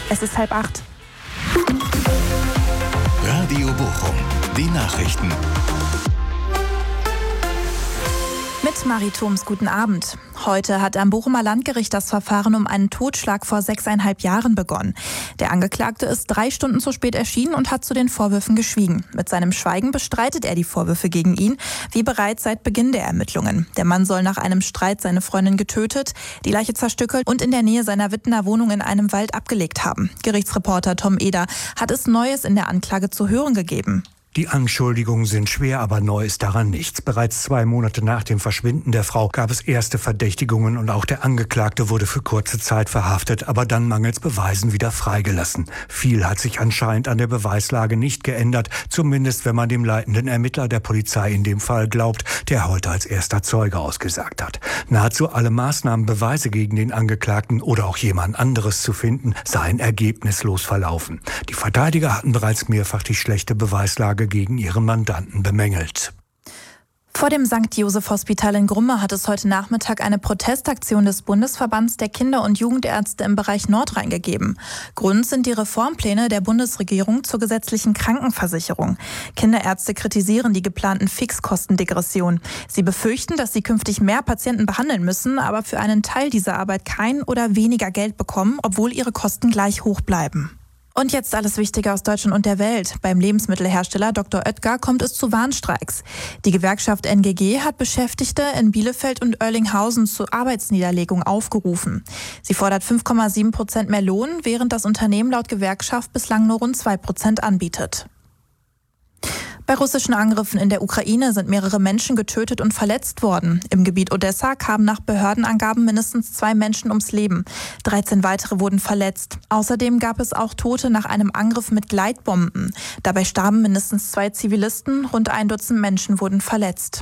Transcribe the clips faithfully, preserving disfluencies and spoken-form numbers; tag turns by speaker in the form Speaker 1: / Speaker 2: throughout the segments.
Speaker 1: Es ist halb acht.
Speaker 2: Radio Bochum, die Nachrichten.
Speaker 1: Mit Marie Thoms, guten Abend. Heute hat am Bochumer Landgericht das Verfahren um einen Totschlag vor sechseinhalb Jahren begonnen. Der Angeklagte ist drei Stunden zu spät erschienen und hat zu den Vorwürfen geschwiegen. Mit seinem Schweigen bestreitet er die Vorwürfe gegen ihn, wie bereits seit Beginn der Ermittlungen. Der Mann soll nach einem Streit seine Freundin getötet, die Leiche zerstückelt und in der Nähe seiner Wittener Wohnung in einem Wald abgelegt haben. Gerichtsreporter Tom Eder hat es Neues in der Anklage zu hören gegeben.
Speaker 3: Die Anschuldigungen sind schwer, aber neu ist daran nichts. Bereits zwei Monate nach dem Verschwinden der Frau gab es erste Verdächtigungen und auch der Angeklagte wurde für kurze Zeit verhaftet, aber dann mangels Beweisen wieder freigelassen. Viel hat sich anscheinend an der Beweislage nicht geändert, zumindest wenn man dem leitenden Ermittler der Polizei in dem Fall glaubt, der heute als erster Zeuge ausgesagt hat. Nahezu alle Maßnahmen, Beweise gegen den Angeklagten oder auch jemand anderes zu finden, seien ergebnislos verlaufen. Die Verteidiger hatten bereits mehrfach die schlechte Beweislage gegen ihren Mandanten bemängelt.
Speaker 1: Vor dem Sankt Joseph Hospital in Grumme hat es heute Nachmittag eine Protestaktion des Bundesverbands der Kinder- und Jugendärzte im Bereich Nordrhein gegeben. Grund sind die Reformpläne der Bundesregierung zur gesetzlichen Krankenversicherung. Kinderärzte kritisieren die geplanten Fixkostendegression. Sie befürchten, dass sie künftig mehr Patienten behandeln müssen, aber für einen Teil dieser Arbeit kein oder weniger Geld bekommen, obwohl ihre Kosten gleich hoch bleiben. Und jetzt alles Wichtige aus Deutschland und der Welt. Beim Lebensmittelhersteller Doktor Oetker kommt es zu Warnstreiks. Die Gewerkschaft N G G hat Beschäftigte in Bielefeld und Oerlinghausen zur Arbeitsniederlegung aufgerufen. Sie fordert fünf Komma sieben Prozent mehr Lohn, während das Unternehmen laut Gewerkschaft bislang nur rund zwei Prozent anbietet. Bei russischen Angriffen in der Ukraine sind mehrere Menschen getötet und verletzt worden. Im Gebiet Odessa kamen nach Behördenangaben mindestens zwei Menschen ums Leben. dreizehn weitere wurden verletzt. Außerdem gab es auch Tote nach einem Angriff mit Gleitbomben. Dabei starben mindestens zwei Zivilisten, rund ein Dutzend Menschen wurden verletzt.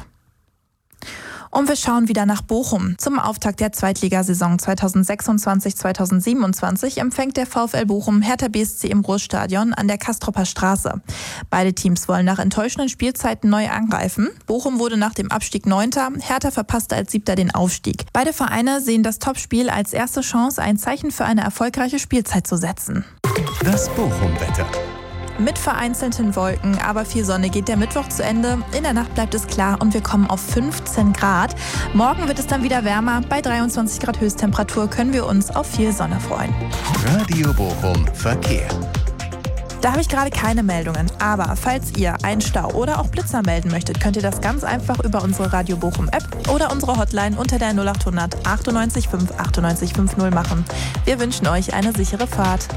Speaker 1: Und wir schauen wieder nach Bochum. Zum Auftakt der Zweitligasaison zweitausendsechsundzwanzig zweitausendsiebenundzwanzig empfängt der VfL Bochum Hertha B S C im Ruhrstadion an der Castropper Straße. Beide Teams wollen nach enttäuschenden Spielzeiten neu angreifen. Bochum wurde nach dem Abstieg Neunter, Hertha verpasste als Siebter den Aufstieg. Beide Vereine sehen das Topspiel als erste Chance, ein Zeichen für eine erfolgreiche Spielzeit zu setzen.
Speaker 2: Das Bochum-Wetter.
Speaker 1: Mit vereinzelten Wolken, aber viel Sonne geht der Mittwoch zu Ende. In der Nacht bleibt es klar und wir kommen auf fünfzehn Grad. Morgen wird es dann wieder wärmer. Bei dreiundzwanzig Grad Höchsttemperatur können wir uns auf viel Sonne freuen.
Speaker 2: Radio Bochum Verkehr.
Speaker 1: Da habe ich gerade keine Meldungen, aber falls ihr einen Stau oder auch Blitzer melden möchtet, könnt ihr das ganz einfach über unsere Radio Bochum App oder unsere Hotline unter der null acht hundert achtundneunzig fünf achtundneunzig fünfzig machen. Wir wünschen euch eine sichere Fahrt.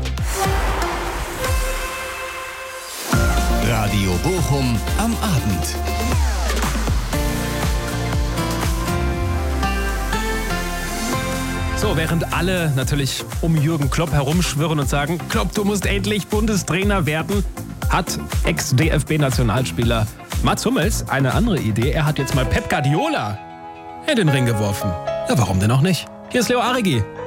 Speaker 2: Radio Bochum am Abend.
Speaker 4: So, während alle natürlich um Jürgen Klopp herumschwirren und sagen, Klopp, du musst endlich Bundestrainer werden, hat Ex-D F B-Nationalspieler Mats Hummels eine andere Idee. Er hat jetzt mal Pep Guardiola in den Ring geworfen. Ja, warum denn auch nicht? Hier ist Leo Arigi.